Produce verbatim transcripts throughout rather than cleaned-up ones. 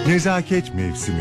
Nezaket mevsimi.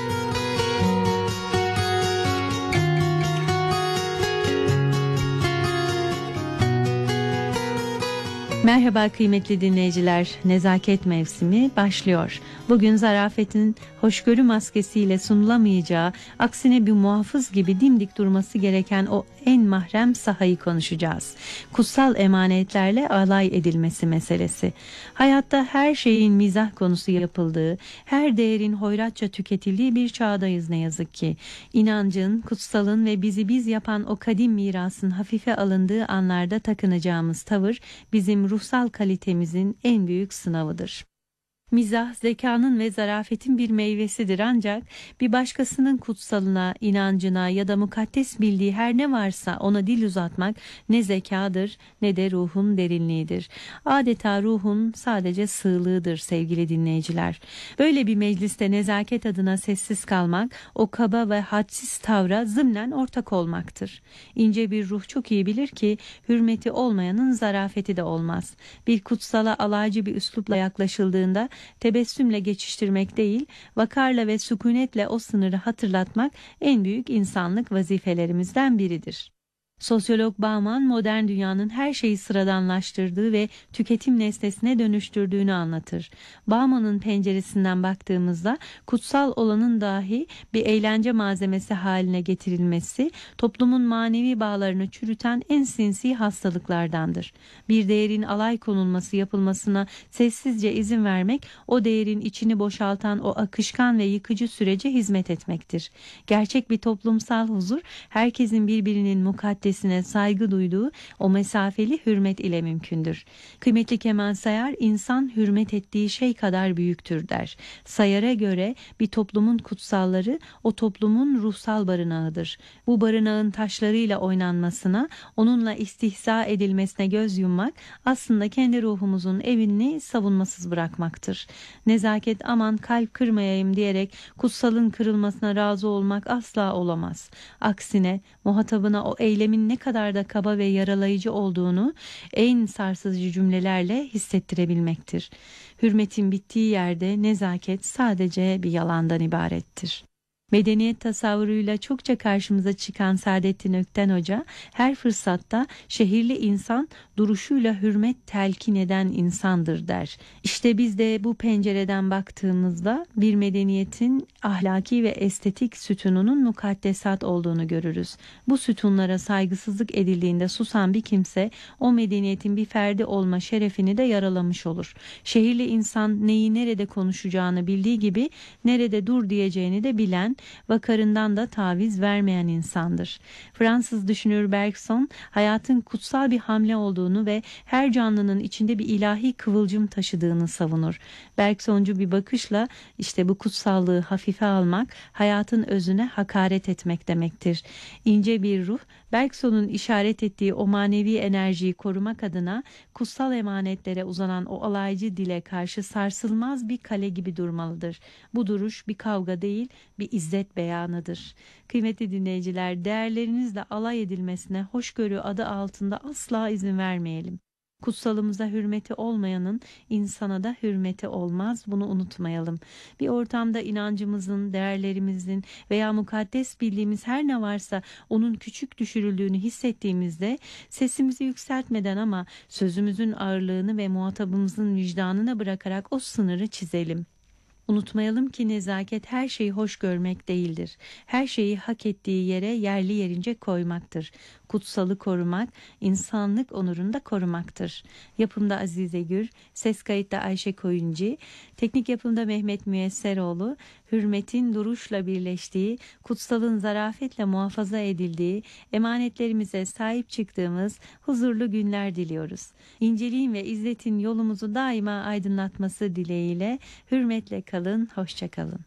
Merhaba kıymetli dinleyiciler, Nezaket mevsimi başlıyor. Bugün zarafetin hoşgörü maskesiyle sunulamayacağı, aksine bir muhafız gibi dimdik durması gereken o en mahrem sahayı konuşacağız. Kutsal emanetlerle alay edilmesi meselesi. Hayatta her şeyin mizah konusu yapıldığı, her değerin hoyratça tüketildiği bir çağdayız ne yazık ki. İnancın, kutsalın ve bizi biz yapan o kadim mirasın hafife alındığı anlarda takınacağımız tavır bizim ruhsal kalitemizin en büyük sınavıdır. Mizah, zekanın ve zarafetin bir meyvesidir ancak bir başkasının kutsalına, inancına ya da mukaddes bildiği her ne varsa ona dil uzatmak ne zekadır ne de ruhun derinliğidir. Adeta ruhun sadece sığlığıdır sevgili dinleyiciler. Böyle bir mecliste nezaket adına sessiz kalmak, o kaba ve hadsiz tavra zımnen ortak olmaktır. İnce bir ruh çok iyi bilir ki hürmeti olmayanın zarafeti de olmaz. Bir kutsala alaycı bir üslupla yaklaşıldığında tebessümle geçiştirmek değil, vakarla ve sükunetle o sınırı hatırlatmak en büyük insanlık vazifelerimizden biridir. Sosyolog Bauman, modern dünyanın her şeyi sıradanlaştırdığı ve tüketim nesnesine dönüştürdüğünü anlatır. Bauman'ın penceresinden baktığımızda kutsal olanın dahi bir eğlence malzemesi haline getirilmesi, toplumun manevi bağlarını çürüten en sinsi hastalıklardandır. Bir değerin alay konulması yapılmasına sessizce izin vermek, o değerin içini boşaltan o akışkan ve yıkıcı sürece hizmet etmektir. Gerçek bir toplumsal huzur, herkesin birbirinin mukaddes saygı duyduğu o mesafeli hürmet ile mümkündür. Kıymetli Kemal Sayar, insan hürmet ettiği şey kadar büyüktür der. Sayar'a göre bir toplumun kutsalları o toplumun ruhsal barınağıdır. Bu barınağın taşlarıyla oynanmasına, onunla istihza edilmesine göz yummak aslında kendi ruhumuzun evini savunmasız bırakmaktır. Nezaket aman kalp kırmayayım diyerek kutsalın kırılmasına razı olmak asla olamaz. Aksine muhatabına o eylemin ne kadar da kaba ve yaralayıcı olduğunu en sarsıcı cümlelerle hissettirebilmektir. Hürmetin bittiği yerde nezaket sadece bir yalandan ibarettir. Medeniyet tasavvuruyla çokça karşımıza çıkan Saadettin Ökten Hoca, her fırsatta şehirli insan duruşuyla hürmet telkin eden insandır der. İşte biz de bu pencereden baktığımızda bir medeniyetin ahlaki ve estetik sütununun mukaddesat olduğunu görürüz. Bu sütunlara saygısızlık edildiğinde susan bir kimse o medeniyetin bir ferdi olma şerefini de yaralamış olur. Şehirli insan neyi nerede konuşacağını bildiği gibi nerede dur diyeceğini de bilen, vakarından da taviz vermeyen insandır. Fransız düşünür Bergson, hayatın kutsal bir hamle olduğunu ve her canlının içinde bir ilahi kıvılcım taşıdığını savunur. Bergsoncu bir bakışla işte bu kutsallığı hafife almak, hayatın özüne hakaret etmek demektir. İnce bir ruh, Bergson'un işaret ettiği o manevi enerjiyi korumak adına kutsal emanetlere uzanan o alaycı dile karşı sarsılmaz bir kale gibi durmalıdır. Bu duruş bir kavga değil, bir izzet beyanıdır. Kıymetli dinleyiciler, değerlerinizle alay edilmesine hoşgörü adı altında asla izin vermeyelim. Kutsalımıza hürmeti olmayanın insana da hürmeti olmaz, bunu unutmayalım. Bir ortamda inancımızın, değerlerimizin veya mukaddes bildiğimiz her ne varsa onun küçük düşürüldüğünü hissettiğimizde sesimizi yükseltmeden ama sözümüzün ağırlığını ve muhatabımızın vicdanına bırakarak o sınırı çizelim. Unutmayalım ki nezaket her şeyi hoş görmek değildir. Her şeyi hak ettiği yere yerli yerince koymaktır. Kutsalı korumak, insanlık onurunu da korumaktır. Yapımda Azize Gür, ses kayıtta Ayşe Koyuncu, teknik yapımda Mehmet Müyesseroğlu, hürmetin duruşla birleştiği, kutsalın zarafetle muhafaza edildiği, emanetlerimize sahip çıktığımız huzurlu günler diliyoruz. İnceliğin ve izzetin yolumuzu daima aydınlatması dileğiyle hürmetle kalın, hoşça kalın.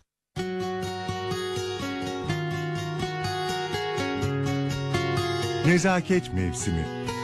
Nezaket mevsimi.